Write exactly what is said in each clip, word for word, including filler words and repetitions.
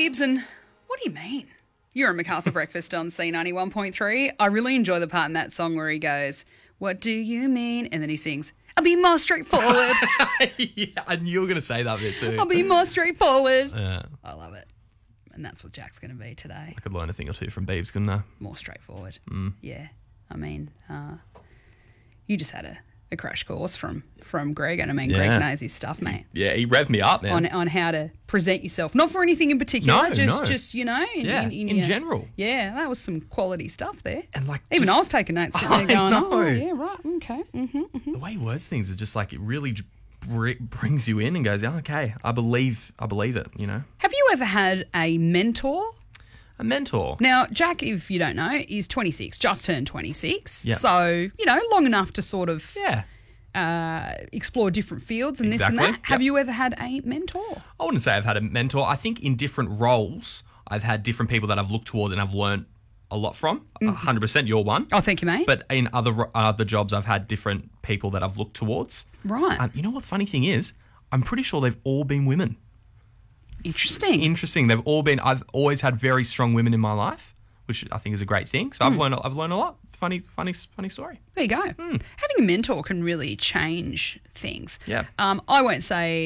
Beebs, and what do you mean? You're at MacArthur Breakfast on C ninety-one point three. I really enjoy the part in that song where he goes, "What do you mean?" And then he sings, "I'll be more straightforward." Yeah, I knew you were going to say that bit too. I'll be more straightforward. Yeah. I love it. And that's what Jack's going to be today. I could learn a thing or two from Beebs, couldn't I? More straightforward. Mm. Yeah. I mean, uh, you just had a, a crash course from, from Greg, and I mean, Yeah. Greg knows his stuff, mate. Yeah, he revved me up, man. On, on how to present yourself. Not for anything in particular, No, just, no. just you know. In, Yeah, in, in your- general. Yeah, that was some quality stuff there. And like, Even just- I was taking notes sitting I there going, know. oh, yeah, right, okay. Mm-hmm, mm-hmm. The way he words things is just like it really j- br- brings you in and goes, oh, okay, I believe, I believe it. You know, Have you ever had a mentor? a mentor. Now, Jack, if you don't know, is twenty-six, just turned twenty-six. Yeah. So, you know, long enough to sort of Yeah, uh, explore different fields and this and Exactly. that. Have Yep. you ever had a mentor? I wouldn't say I've had a mentor. I think in different roles, I've had different people that I've looked towards and I've learned a lot from. A hundred percent, you're one. Oh, thank you, mate. But in other ro- other jobs, I've had different people that I've looked towards. Right. Um, you know what the funny thing is? I'm pretty sure they've all been women. Interesting. Interesting. They've all been. I've always had very strong women in my life, which I think is a great thing. So I've learned. I've learned a lot. Funny, funny, funny story. There you go. Having a mentor can really change things. Yeah. Um, I won't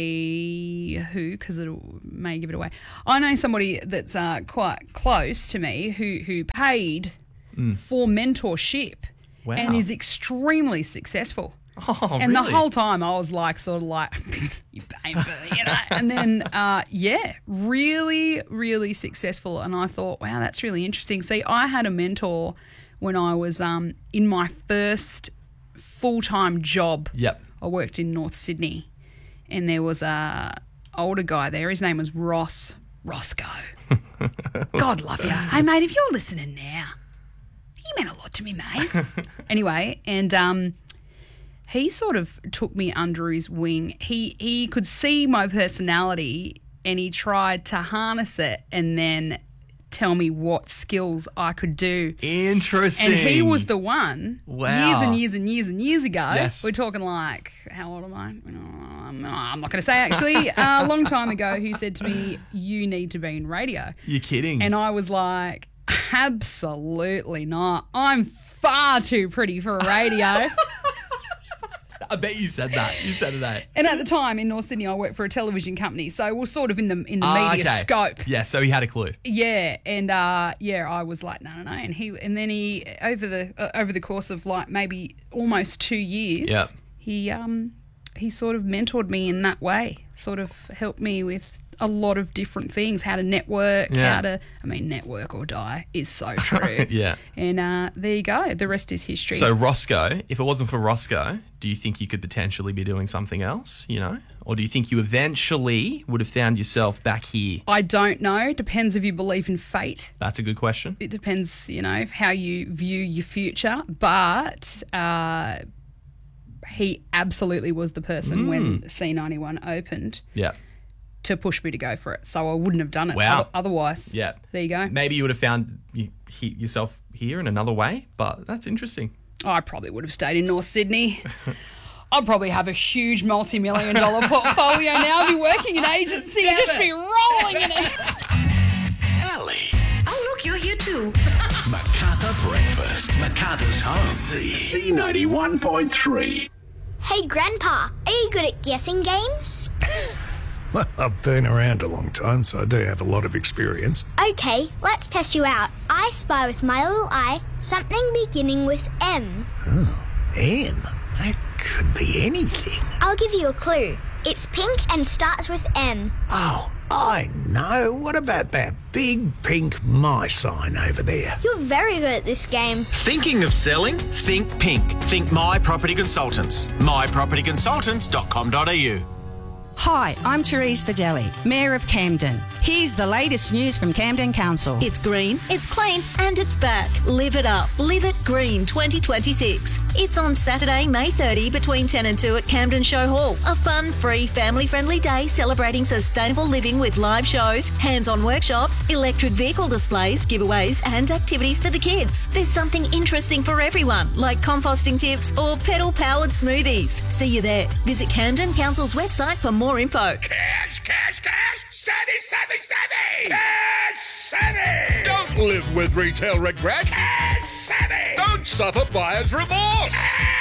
say who because it may give it away. I know somebody that's uh, quite close to me who who paid for mentorship Wow. and is extremely successful. Oh, And really? the whole time I was like, sort of like, you paying for it, you know? And then, uh, yeah, really, really successful. And I thought, wow, that's really interesting. See, I had a mentor when I was um, in my first full-time job. Yep. I worked in North Sydney, and there was a older guy there. His name was Ross Roscoe. God love you. Hey, mate, if you're listening now, you meant a lot to me, mate. Anyway, and um, he sort of took me under his wing. He he could see my personality, and he tried to harness it and then tell me what skills I could do. Interesting. And he was the one Wow. years and years and years and years ago. Yes. We're talking like, how old am I? Um, I'm not going to say actually. uh, a long time ago, who said to me, you need to be in radio. You're kidding. And I was like, absolutely not. I'm far too pretty for radio. I bet you said that. You said it. Eh? And at the time in North Sydney, I worked for a television company, so we're sort of in the in the Ah, media okay. scope. Yeah, so he had a clue. Yeah, and uh, yeah, I was like, no, no, no, and he, and then he over the uh, over the course of like maybe almost two years, Yep. he um he sort of mentored me in that way, sort of helped me with a lot of different things, how to network, Yeah. how to, I mean, network or die is so true. Yeah. And uh, there you go, the rest is history. So Roscoe, if it wasn't for Roscoe, do you think you could potentially be doing something else, you know? Or do you think you eventually would have found yourself back here? I don't know. Depends if you believe in fate. That's a good question. It depends, you know, how you view your future. But uh, he absolutely was the person when C ninety-one opened Yeah. to push me to go for it. So I wouldn't have done it Wow. oth- otherwise. Yeah. There you go. Maybe you would have found you, he, yourself here in another way, but that's interesting. I probably would have stayed in North Sydney. I'd probably have a huge multi-million dollar portfolio now. I'd be working in agency, just be rolling in it. Ellie. Oh, look, you're here too. MacArthur Breakfast. MacArthur's home. C ninety-one point three. Hey, Grandpa, are you good at guessing games? Well, I've been around a long time, so I do have a lot of experience. Okay, let's test you out. I spy with my little eye something beginning with M. M? That could be anything. I'll give you a clue. It's pink and starts with M. Oh, I know. What about that big pink my sign over there? You're very good at this game. Thinking of selling? Think pink. Think My Property Consultants. my property consultants dot com dot a u. Hi, I'm Therese Fideli, Mayor of Camden. Here's the latest news from Camden Council. It's green, it's clean, and it's back. Live it up. Live it green twenty twenty-six. It's on Saturday, May thirtieth between ten and two at Camden Show Hall. A fun, free, family-friendly day celebrating sustainable living with live shows, hands-on workshops, electric vehicle displays, giveaways, and activities for the kids. There's something interesting for everyone, like composting tips or pedal-powered smoothies. See you there. Visit Camden Council's website for more info. Cash, cash, cash. Savvy, savvy, savvy. Cash. Savvy! Don't live with retail regret. Cash Savvy! Don't suffer buyer's remorse.